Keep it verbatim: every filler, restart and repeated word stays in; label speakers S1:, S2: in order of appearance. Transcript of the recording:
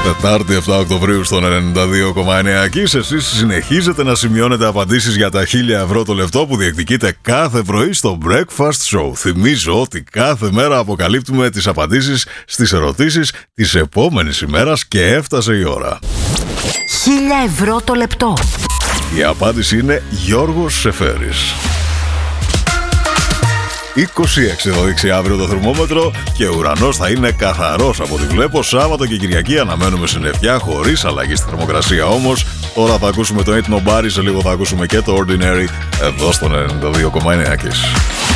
S1: Τετάρτη επτά Οκτωβρίου στον ενενήντα δύο κόμμα εννέα Κις. Εσείς συνεχίζετε να σημειώνετε απαντήσεις για τα χίλια ευρώ το λεπτό που διεκδικείτε κάθε πρωί στο Breakfast Show. Θυμίζω ότι κάθε μέρα αποκαλύπτουμε τις απαντήσεις στις ερωτήσεις της επόμενης ημέρας και έφτασε η ώρα.
S2: Χίλια ευρώ το λεπτό.
S1: Η απάντηση είναι Γιώργος Σεφέρης. είκοσι έξι θα δείξει αύριο το θερμόμετρο και ο ουρανός θα είναι καθαρός από ό,τι βλέπω. Σάββατο και Κυριακή αναμένουμε συννεφιά χωρίς αλλαγή στη θερμοκρασία όμως. Τώρα θα ακούσουμε το Ain't Nobody, σε λίγο θα ακούσουμε και το Ordinary εδώ στον ενενήντα δύο κόμμα εννέα Κις.